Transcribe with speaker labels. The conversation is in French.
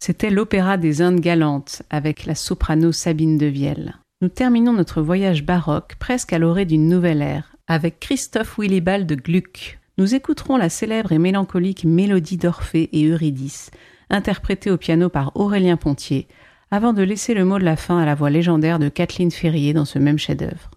Speaker 1: C'était l'opéra des Indes galantes avec la soprano Sabine Devielle. Nous terminons notre voyage baroque presque à l'orée d'une nouvelle ère avec Christoph Willibald Gluck. Nous écouterons la célèbre et mélancolique mélodie d'Orphée et Eurydice, interprétée au piano par Aurélien Pontier, avant de laisser le mot de la fin à la voix légendaire de Kathleen Ferrier dans ce même chef-d'œuvre.